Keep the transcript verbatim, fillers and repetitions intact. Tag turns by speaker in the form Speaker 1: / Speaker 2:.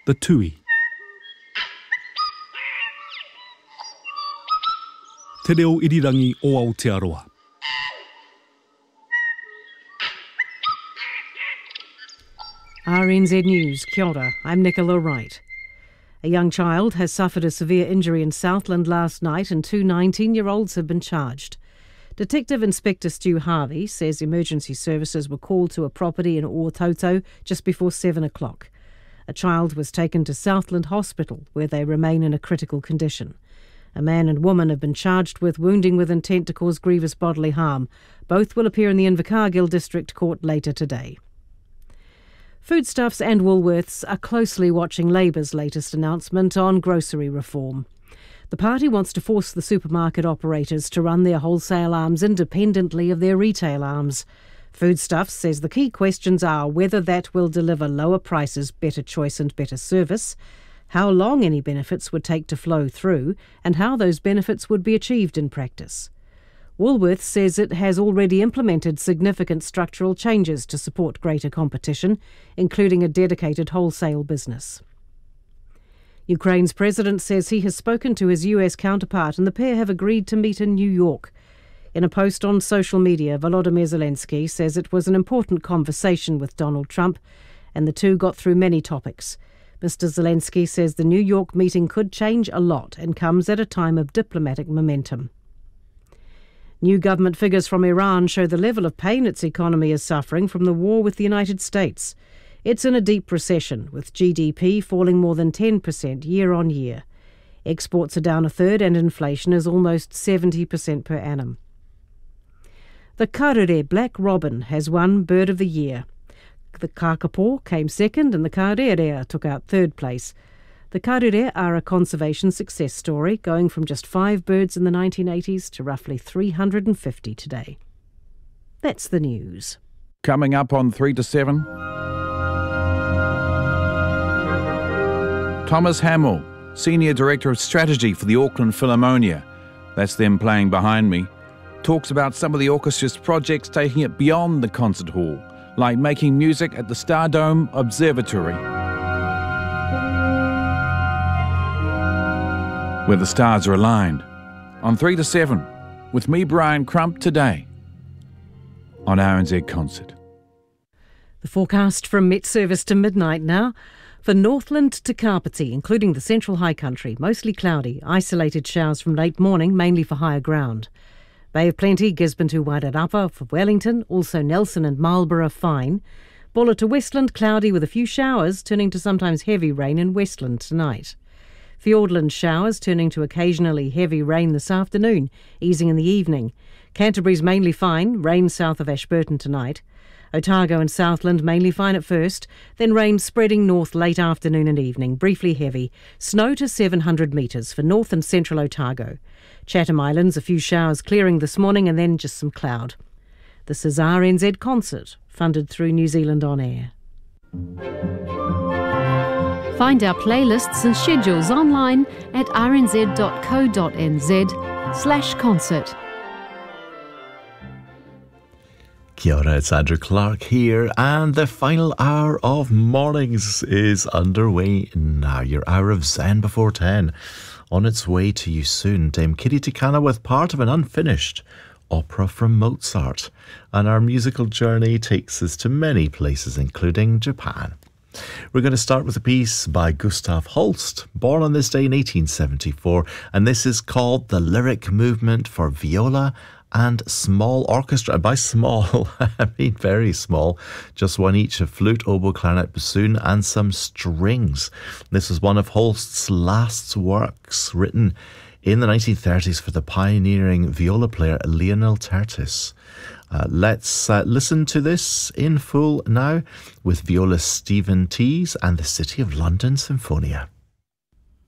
Speaker 1: The Tui. Te reo irirangi o Aotearoa.
Speaker 2: R N Z News, kia ora, I'm Nicola Wright. A young child has suffered a severe injury in Southland last night and two nineteen-year-olds have been charged. Detective Inspector Stu Harvey says emergency services were called to a property in Ōtauto just before seven o'clock. A child was taken to Southland Hospital where they remain in a critical condition. A man and woman have been charged with wounding with intent to cause grievous bodily harm. Both will appear in the Invercargill District Court later today. Foodstuffs and Woolworths are closely watching Labour's latest announcement on grocery reform. The party wants to force the supermarket operators to run their wholesale arms independently of their retail arms. Foodstuffs says the key questions are whether that will deliver lower prices, better choice and better service, how long any benefits would take to flow through, and how those benefits would be achieved in practice. Woolworths says it has already implemented significant structural changes to support greater competition, including a dedicated wholesale business. Ukraine's president says he has spoken to his U S counterpart and the pair have agreed to meet in New York. In a post on social media, Volodymyr Zelensky says it was an important conversation with Donald Trump and the two got through many topics. Mister Zelensky says the New York meeting could change a lot and comes at a time of diplomatic momentum. New government figures from Iran show the level of pain its economy is suffering from the war with the United States. It's in a deep recession, with G D P falling more than ten percent year on year. Exports are down a third and inflation is almost seventy percent per annum. The Karere Black Robin has won Bird of the Year. The kakapo came second and the karerea took out third place. The karere are a conservation success story, going from just five birds in the nineteen eighties to roughly three hundred fifty today. That's the news.
Speaker 3: Coming up on three to seven... Thomas Hamill, Senior Director of Strategy for the Auckland Philharmonia, that's them playing behind me, talks about some of the orchestra's projects taking it beyond the concert hall, like making music at the Stardome Observatory, where the stars are aligned. On three to seven, with me, Brian Crump, today on R N Z Concert.
Speaker 2: The forecast from Met Service to midnight now. For Northland to Kapiti, including the central high country, mostly cloudy, isolated showers from late morning, mainly for higher ground. Bay of Plenty, Gisborne to Wairarapa for Wellington, also Nelson and Marlborough fine. Buller to Westland, cloudy with a few showers, turning to sometimes heavy rain in Westland tonight. Fiordland showers turning to occasionally heavy rain this afternoon, easing in the evening. Canterbury's mainly fine, rain south of Ashburton tonight. Otago and Southland mainly fine at first, then rain spreading north late afternoon and evening, briefly heavy. Snow to seven hundred metres for north and central Otago. Chatham Islands, a few showers clearing this morning and then just some cloud. This is R N Z Concert, funded through New Zealand On Air.
Speaker 4: Find our playlists and schedules online at rnz.co.nz slash concert.
Speaker 5: Kia ora, it's Andrew Clark here, and the final hour of mornings is underway now. Your hour of Zen before ten, on its way to you soon. Dame Kitty Tikana with part of an unfinished opera from Mozart, and our musical journey takes us to many places, including Japan. We're going to start with a piece by Gustav Holst, born on this day in eighteen seventy-four, and this is called The Lyric Movement for Viola and Small Orchestra. By small, I mean very small. Just one each of flute, oboe, clarinet, bassoon and some strings. This is one of Holst's last works, written in the nineteen thirties for the pioneering viola player Lionel Tertis. Uh, let's uh, listen to this in full now with violist Stephen Tees and the City of London Symphonia.